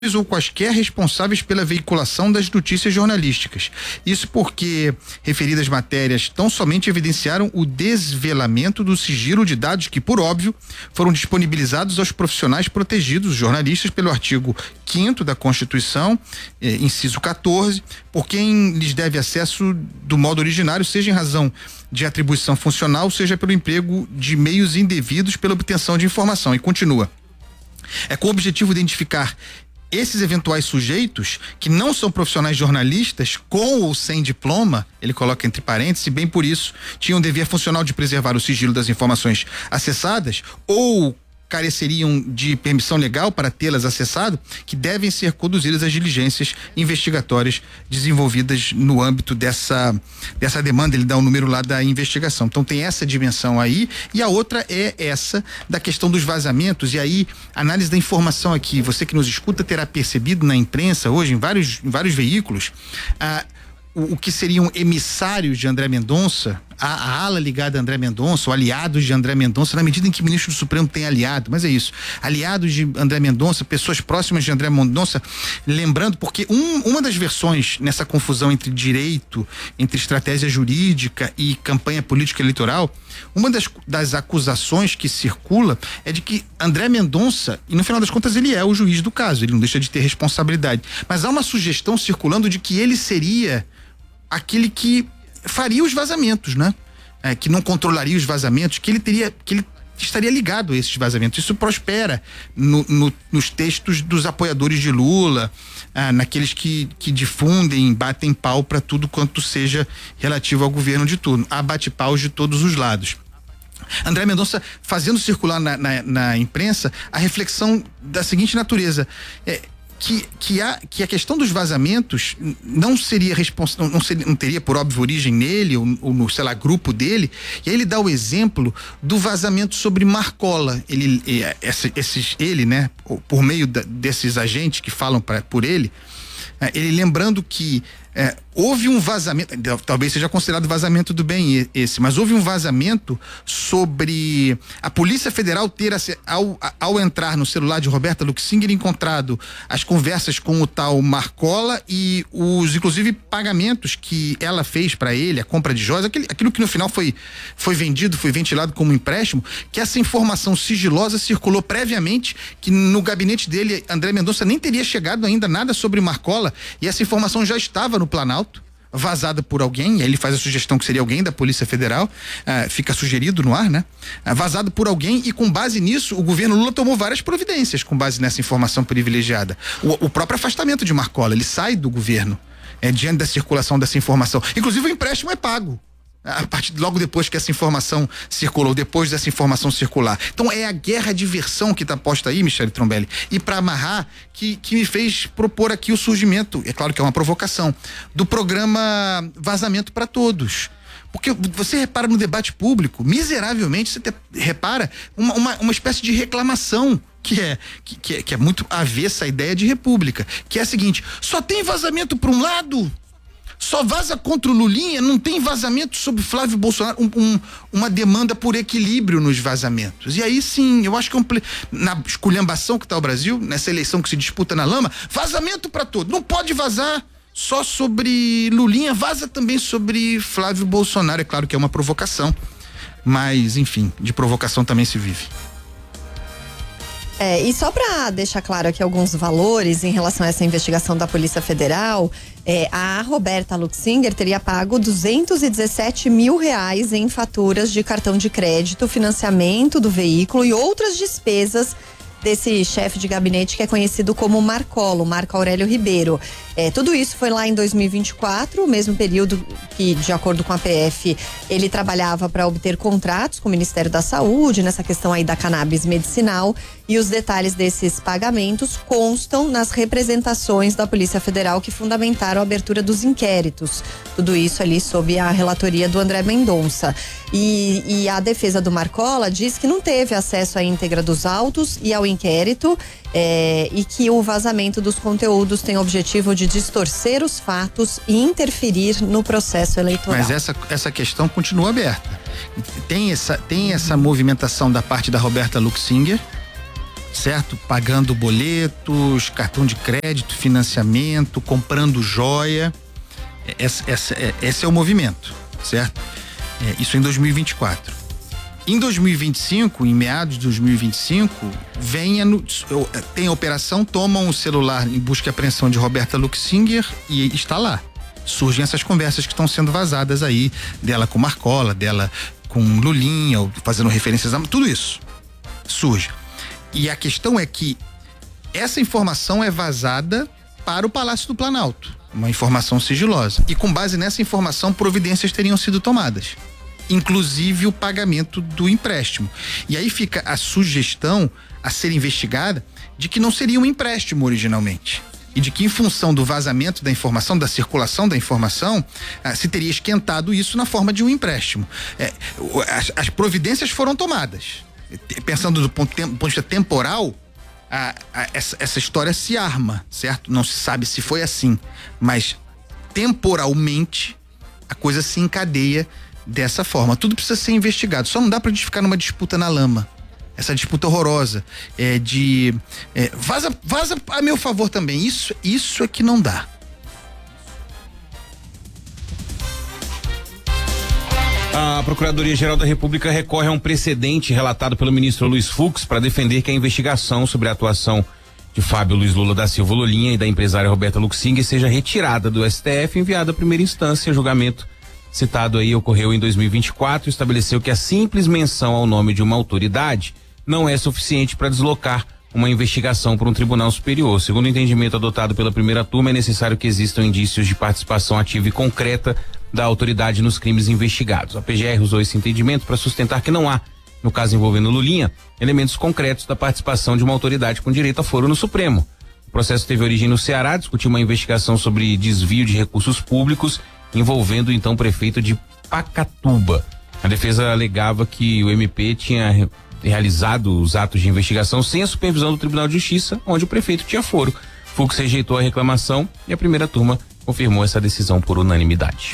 ou quaisquer responsáveis pela veiculação das notícias jornalísticas. Isso porque referidas matérias tão somente evidenciaram o desvelamento do sigilo de dados que, por óbvio, foram disponibilizados aos profissionais protegidos, jornalistas, pelo artigo 5º da Constituição, inciso 14, por quem lhes deve acesso do modo originário, seja em razão de atribuição funcional, seja pelo emprego de meios indevidos pela obtenção de informação. E continua. É com o objetivo de identificar esses eventuais sujeitos que não são profissionais jornalistas, com ou sem diploma, ele coloca entre parênteses, e bem por isso tinham dever funcional de preservar o sigilo das informações acessadas ou careceriam de permissão legal para tê-las acessado, que devem ser conduzidas as diligências investigatórias desenvolvidas no âmbito dessa demanda. Ele dá o número lá da investigação. Então tem essa dimensão aí, e a outra é essa da questão dos vazamentos. E aí, análise da informação aqui, você que nos escuta terá percebido na imprensa hoje, em vários veículos, o que seriam emissários de André Mendonça, a ala ligada a André Mendonça, ou aliados de André Mendonça, na medida em que o ministro do Supremo tem aliado, mas é isso, aliados de André Mendonça, pessoas próximas de André Mendonça, lembrando, porque uma das versões nessa confusão entre direito, entre estratégia jurídica e campanha política eleitoral, uma das acusações que circula é de que André Mendonça, e no final das contas ele é o juiz do caso, ele não deixa de ter responsabilidade, mas há uma sugestão circulando de que ele seria aquele que faria os vazamentos, né? Que não controlaria os vazamentos, que ele estaria ligado a esses vazamentos. Isso prospera nos textos dos apoiadores de Lula, naqueles que difundem, batem pau para tudo quanto seja relativo ao governo de turno. Há bate-paus de todos os lados. André Mendonça fazendo circular na imprensa a reflexão da seguinte natureza: que a questão dos vazamentos não seria não teria por óbvio origem nele ou no, sei lá, grupo dele. E aí ele dá o exemplo do vazamento sobre Marcola. Ele, né, por meio desses agentes que falam por ele, ele lembrando que houve um vazamento, talvez seja considerado vazamento do bem esse, mas houve um vazamento sobre a Polícia Federal ter, ao entrar no celular de Roberta Luxinger, encontrado as conversas com o tal Marcola e inclusive pagamentos que ela fez para ele, a compra de joias, aquilo que no final foi vendido, foi ventilado como empréstimo, que essa informação sigilosa circulou previamente, que no gabinete dele André Mendonça nem teria chegado ainda nada sobre Marcola, e essa informação já estava no Planalto, vazada por alguém, e aí ele faz a sugestão que seria alguém da Polícia Federal, fica sugerido no ar, né? Vazado por alguém, e com base nisso o governo Lula tomou várias providências com base nessa informação privilegiada. O próprio afastamento de Marcola, ele sai do governo diante da circulação dessa informação. Inclusive o empréstimo é pago logo depois que essa informação circulou, depois dessa informação circular. Então é a guerra de versão que está posta aí, Michele Trombelli, e para amarrar, que me fez propor aqui o surgimento, é claro que é uma provocação, do programa Vazamento para Todos. Porque você repara no debate público, miseravelmente, você repara uma espécie de reclamação que é muito avessa à ideia de república, que é a seguinte: só tem vazamento para um lado, só vaza contra o Lulinha, não tem vazamento sobre Flávio Bolsonaro, uma demanda por equilíbrio nos vazamentos. E aí sim, eu acho que na esculhambação que está o Brasil, nessa eleição que se disputa na lama, vazamento para todos. Não pode vazar só sobre Lulinha, vaza também sobre Flávio Bolsonaro. É claro que é uma provocação, mas enfim, de provocação também se vive. E só para deixar claro aqui alguns valores em relação a essa investigação da Polícia Federal, a Roberta Luxinger teria pago R$217 mil em faturas de cartão de crédito, financiamento do veículo e outras despesas desse chefe de gabinete que é conhecido como Marcola, Marco Aurélio Ribeiro. Tudo isso foi lá em 2024, o mesmo período que, de acordo com a PF, ele trabalhava para obter contratos com o Ministério da Saúde, nessa questão aí da cannabis medicinal, e os detalhes desses pagamentos constam nas representações da Polícia Federal que fundamentaram a abertura dos inquéritos. Tudo isso ali sob a relatoria do André Mendonça. E a defesa do Marcola diz que não teve acesso à íntegra dos autos e ao inquérito, e que o vazamento dos conteúdos tem o objetivo de distorcer os fatos e interferir no processo eleitoral. Mas essa questão continua aberta. Tem essa movimentação da parte da Roberta Luxinger, certo? Pagando boletos, cartão de crédito, financiamento, comprando joia. Esse é o movimento, certo? Isso em 2024. Em 2025, em meados de 2025, tem a operação, tomam o celular em busca e apreensão de Roberta Luxinger e está lá. Surgem essas conversas que estão sendo vazadas aí, dela com Marcola, dela com Lulinha, fazendo referências a tudo isso. Surge. E a questão é que essa informação é vazada para o Palácio do Planalto, uma informação sigilosa. E com base nessa informação, providências teriam sido tomadas, inclusive o pagamento do empréstimo. E aí fica a sugestão a ser investigada de que não seria um empréstimo originalmente. E de que, em função do vazamento da informação, da circulação da informação, se teria esquentado isso na forma de um empréstimo. As providências foram tomadas. Pensando do ponto de vista temporal, essa história se arma, certo? Não se sabe se foi assim, mas temporalmente a coisa se encadeia dessa forma. Tudo precisa ser investigado. Só não dá pra gente ficar numa disputa na lama. Essa disputa horrorosa vaza a meu favor também. Isso é que não dá. A Procuradoria-Geral da República recorre a um precedente relatado pelo ministro Luiz Fux para defender que a investigação sobre a atuação de Fábio Luiz Lula da Silva Lulinha e da empresária Roberta Luxinger seja retirada do STF e enviada à primeira instância. O julgamento citado aí ocorreu em 2024 e estabeleceu que a simples menção ao nome de uma autoridade não é suficiente para deslocar uma investigação para um tribunal superior. Segundo o entendimento adotado pela primeira turma, é necessário que existam indícios de participação ativa e concreta da autoridade nos crimes investigados. A PGR usou esse entendimento para sustentar que não há, no caso envolvendo Lulinha, elementos concretos da participação de uma autoridade com direito a foro no Supremo. O processo teve origem no Ceará, discutiu uma investigação sobre desvio de recursos públicos envolvendo o então prefeito de Pacatuba. A defesa alegava que o MP tinha realizado os atos de investigação sem a supervisão do Tribunal de Justiça, onde o prefeito tinha foro. Fux rejeitou a reclamação e a primeira turma confirmou essa decisão por unanimidade.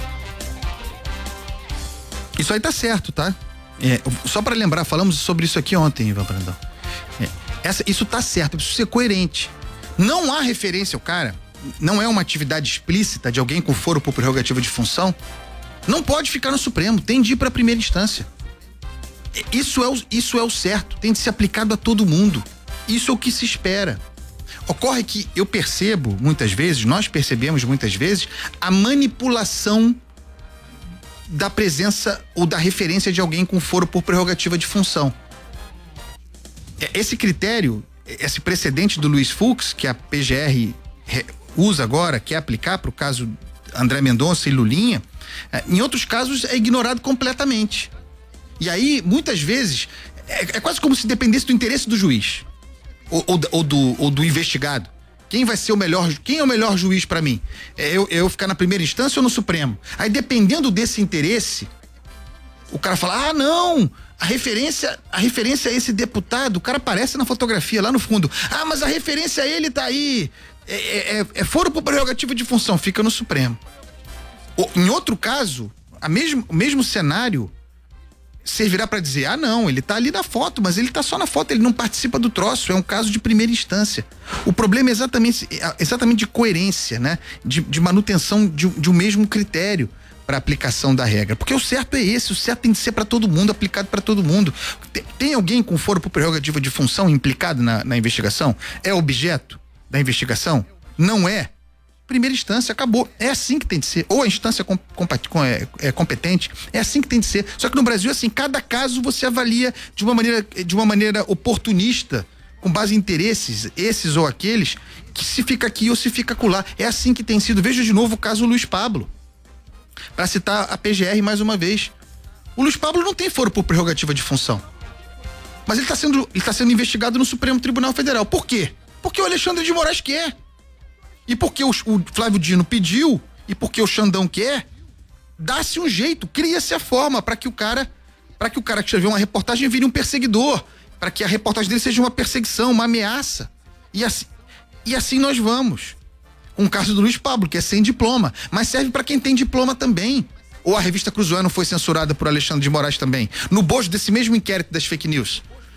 Isso aí tá certo, tá? Só para lembrar, falamos sobre isso aqui ontem, Ivan Brandão. Isso tá certo, precisa ser coerente. Não há referência ao cara, não é uma atividade explícita de alguém com foro por prerrogativa de função, não pode ficar no Supremo, tem de ir para a primeira instância. Isso é o certo, tem de ser aplicado a todo mundo. Isso é o que se espera. Ocorre que eu percebo muitas vezes, nós percebemos muitas vezes, a manipulação da presença ou da referência de alguém com foro por prerrogativa de função. Esse critério, esse precedente do Luiz Fux, que a PGR usa agora, quer aplicar para o caso André Mendonça e Lulinha, em outros casos é ignorado completamente. E aí, muitas vezes, é quase como se dependesse do interesse do juiz ou do investigado. Quem vai ser o melhor, quem é o melhor juiz para mim? Eu ficar na primeira instância ou no Supremo? Aí, dependendo desse interesse, o cara fala, não, a referência é esse deputado, o cara aparece na fotografia lá no fundo. Mas a referência a ele tá aí, foro por prerrogativa de função, fica no Supremo. Em outro caso, o mesmo cenário servirá para dizer, não, ele tá ali na foto, mas ele tá só na foto, ele não participa do troço, é um caso de primeira instância. O problema é exatamente de coerência, né? De manutenção de um mesmo critério para aplicação da regra, porque o certo é esse, o certo tem de ser para todo mundo, aplicado para todo mundo. Tem alguém com foro por prerrogativa de função implicado na investigação? É objeto da investigação? Não é? Primeira instância, acabou. É assim que tem de ser. Ou a instância competente, é assim que tem de ser. Só que no Brasil, assim, cada caso você avalia de uma maneira oportunista, com base em interesses, esses ou aqueles, que se fica aqui ou se fica acolá. É assim que tem sido. Veja de novo o caso Luiz Pablo. Para citar a PGR mais uma vez. O Luiz Pablo não tem foro por prerrogativa de função. Mas ele está sendo investigado no Supremo Tribunal Federal. Por quê? Porque o Alexandre de Moraes quer. E porque o Flávio Dino pediu, e porque o Xandão quer, dá-se um jeito, cria-se a forma para que o cara que escreveu uma reportagem vire um perseguidor, para que a reportagem dele seja uma perseguição, uma ameaça. E assim nós vamos. Com o caso do Luiz Pablo, que é sem diploma, mas serve para quem tem diploma também. Ou a revista Cruzoé não foi censurada por Alexandre de Moraes também, no bojo desse mesmo inquérito das fake news.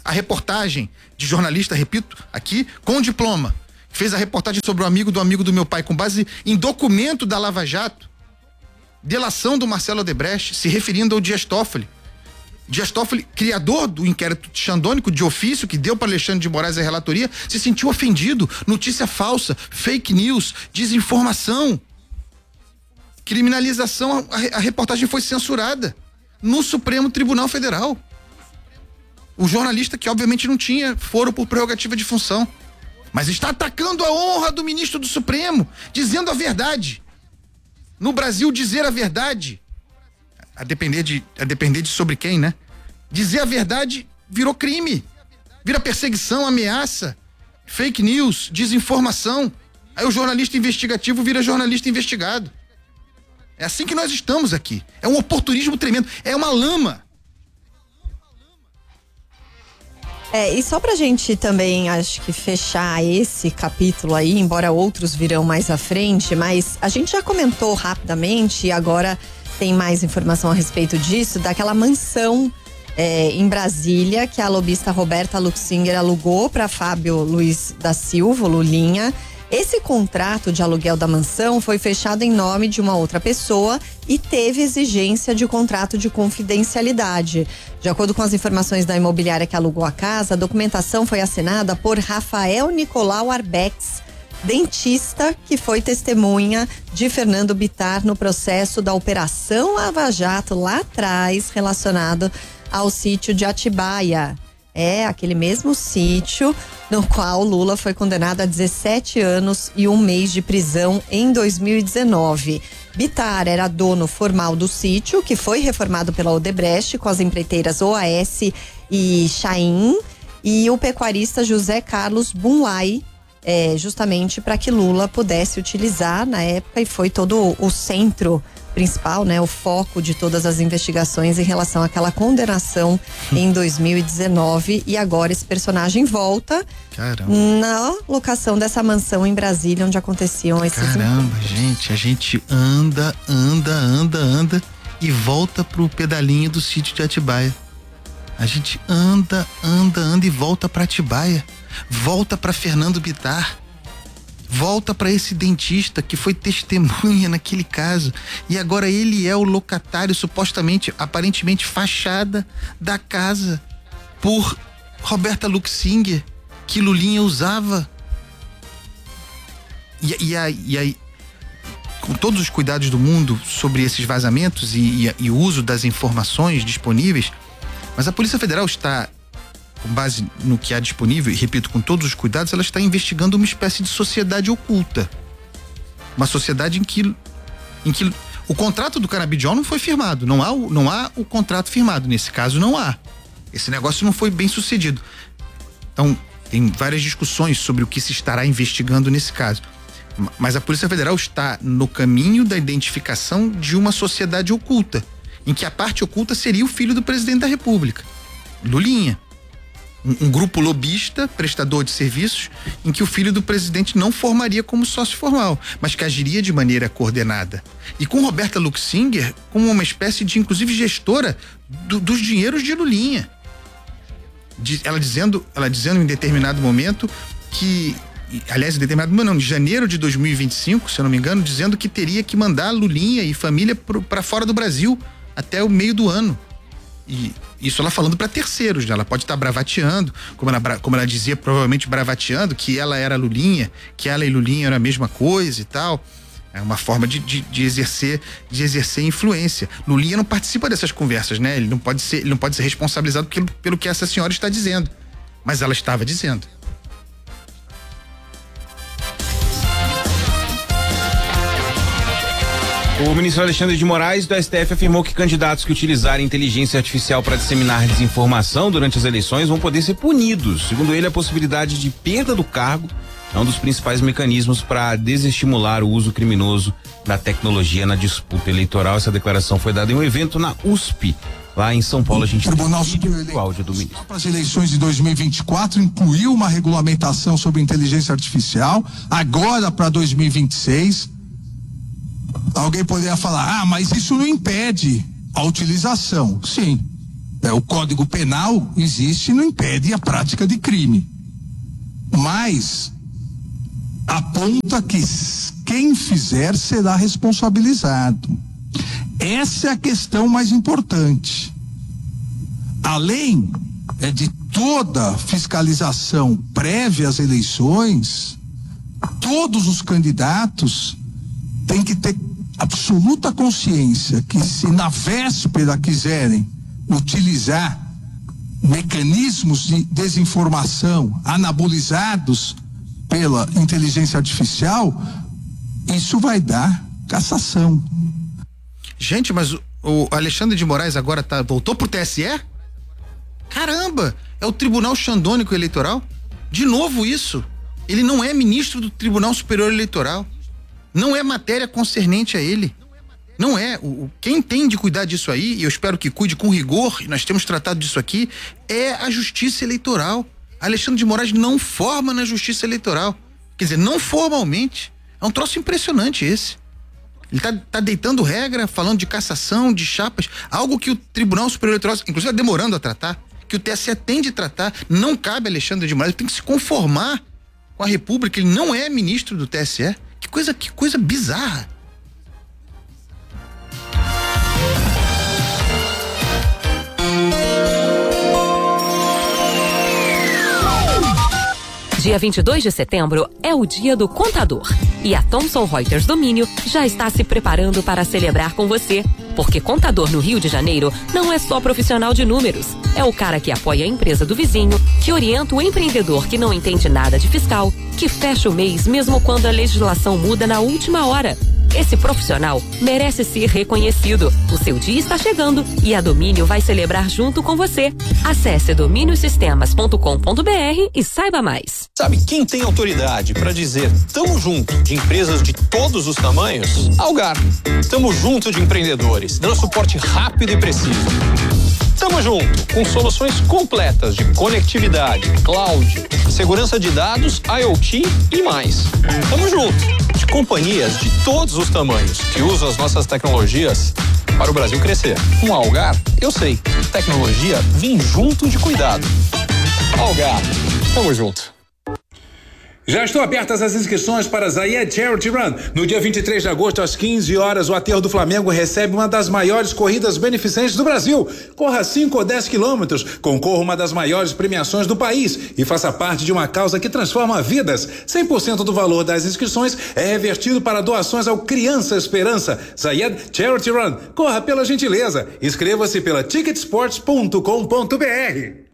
a reportagem de jornalista, repito, aqui, com diploma, fez a reportagem sobre o amigo do meu pai, com base em documento da Lava Jato, delação do Marcelo Odebrecht, se referindo ao Dias Toffoli. Dias Toffoli, criador do inquérito xandônico de ofício que deu para Alexandre de Moraes a relatoria, se sentiu ofendido. Notícia falsa, fake news, desinformação, criminalização. A reportagem foi censurada no Supremo Tribunal Federal. O jornalista, que obviamente não tinha foro por prerrogativa de função, mas está atacando a honra do ministro do Supremo, dizendo a verdade. No Brasil, dizer a verdade, a depender de sobre quem, né? Dizer a verdade virou crime, vira perseguição, ameaça, fake news, desinformação. Aí o jornalista investigativo vira jornalista investigado. É assim que nós estamos aqui. É um oportunismo tremendo, é uma lama. E só pra gente também, acho que fechar esse capítulo aí, embora outros virão mais à frente, mas a gente já comentou rapidamente e agora tem mais informação a respeito disso, daquela mansão em Brasília que a lobista Roberta Luxinger alugou para Fábio Luiz da Silva, Lulinha. Esse contrato de aluguel da mansão foi fechado em nome de uma outra pessoa e teve exigência de contrato de confidencialidade. De acordo com as informações da imobiliária que alugou a casa, a documentação foi assinada por Rafael Nicolau Arbex, dentista que foi testemunha de Fernando Bittar no processo da Operação Lava Jato lá atrás, relacionado ao sítio de Atibaia. Aquele mesmo sítio no qual Lula foi condenado a 17 anos e 1 mês de prisão em 2019. Bittar era dono formal do sítio, que foi reformado pela Odebrecht com as empreiteiras OAS e Chaim, e o pecuarista José Carlos Bunlai, justamente para que Lula pudesse utilizar na época, e foi todo o centro principal, né, o foco de todas as investigações em relação àquela condenação em 2019, e agora esse personagem volta na locação dessa mansão em Brasília, onde aconteciam esses gente, a gente anda e volta pro pedalinho do sítio de Atibaia. A gente anda e volta pra Atibaia, volta pra Fernando Bittar, volta para esse dentista que foi testemunha naquele caso, e agora ele é o locatário, supostamente, aparentemente fachada da casa por Roberta Luxinger, que Lulinha usava. E aí, com todos os cuidados do mundo sobre esses vazamentos e o uso das informações disponíveis, mas a Polícia Federal está, com base no que há disponível, e repito, com todos os cuidados, ela está investigando uma espécie de sociedade oculta. Uma sociedade em que o contrato do canabidiol não foi firmado. Não há o contrato firmado. Nesse caso, não há. Esse negócio não foi bem sucedido. Então, tem várias discussões sobre o que se estará investigando nesse caso. Mas a Polícia Federal está no caminho da identificação de uma sociedade oculta, em que a parte oculta seria o filho do presidente da República, Lulinha. Um grupo lobista, prestador de serviços, em que o filho do presidente não formaria como sócio formal, mas que agiria de maneira coordenada. E com Roberta Luxinger como uma espécie de, inclusive, gestora dos dinheiros de Lulinha. Ela dizendo em determinado momento que, aliás, em determinado momento não, em janeiro de 2025, se eu não me engano, dizendo que teria que mandar Lulinha e família para fora do Brasil até o meio do ano. E isso ela falando para terceiros, né? Ela pode estar bravateando, como ela dizia, provavelmente bravateando, que ela era Lulinha, que ela e Lulinha eram a mesma coisa e tal. É uma forma de exercer influência. Lulinha não participa dessas conversas, né? Ele não pode ser responsabilizado pelo que essa senhora está dizendo. Mas ela estava dizendo. O ministro Alexandre de Moraes do STF afirmou que candidatos que utilizarem inteligência artificial para disseminar desinformação durante as eleições vão poder ser punidos. Segundo ele, a possibilidade de perda do cargo é um dos principais mecanismos para desestimular o uso criminoso da tecnologia na disputa eleitoral. Essa declaração foi dada em um evento na USP, lá em São Paulo. A gente Tribunal Superior o áudio do ministro. Para as eleições de 2024 incluiu uma regulamentação sobre inteligência artificial, agora para 2026. Alguém poderia falar, mas isso não impede a utilização. Sim, O Código Penal existe e não impede a prática de crime. Mas aponta que quem fizer será responsabilizado. Essa é a questão mais importante. Além de toda fiscalização prévia às eleições, todos os candidatos têm que ter absoluta consciência que, se na véspera quiserem utilizar mecanismos de desinformação anabolizados pela inteligência artificial, isso vai dar cassação. Gente, mas o Alexandre de Moraes agora voltou pro TSE? Caramba, é o Tribunal Xandônico Eleitoral? De novo isso. Ele não é ministro do Tribunal Superior Eleitoral. Não é matéria concernente a ele. Não é. Quem tem de cuidar disso aí, e eu espero que cuide com rigor, e nós temos tratado disso aqui, é a Justiça Eleitoral. Alexandre de Moraes não forma na Justiça Eleitoral. Quer dizer, não formalmente. É um troço impressionante esse. Ele tá deitando regra, falando de cassação, de chapas, algo que o Tribunal Superior Eleitoral, inclusive, está demorando a tratar, que o TSE tem de tratar. Não cabe a Alexandre de Moraes, ele tem que se conformar com a República. Ele não é ministro do TSE. Que coisa bizarra. Dia 22 de setembro é o dia do contador. E a Thomson Reuters Domínio já está se preparando para celebrar com você. Porque contador no Rio de Janeiro não é só profissional de números. É o cara que apoia a empresa do vizinho, que orienta o empreendedor que não entende nada de fiscal, que fecha o mês mesmo quando a legislação muda na última hora. Esse profissional merece ser reconhecido. O seu dia está chegando e a Domínio vai celebrar junto com você. Acesse dominiosistemas.com.br e saiba mais. Sabe quem tem autoridade para dizer tamo junto de empresas de todos os tamanhos? Algar. Tamo junto de empreendedores, dando suporte rápido e preciso. Tamo junto com soluções completas de conectividade, cloud, segurança de dados, IoT e mais. Tamo junto de companhias de todos os tamanhos que usam as nossas tecnologias para o Brasil crescer. Com a Algar, eu sei, tecnologia vem junto de cuidado. Algar, tamo junto. Já estão abertas as inscrições para a Zayed Charity Run. No dia 23 de agosto, às 15 horas, o Aterro do Flamengo recebe uma das maiores corridas beneficentes do Brasil. Corra 5 ou 10 quilômetros, concorra uma das maiores premiações do país e faça parte de uma causa que transforma vidas. 100% do valor das inscrições é revertido para doações ao Criança Esperança. Zayed Charity Run. Corra pela gentileza. Inscreva-se pela ticketsports.com.br.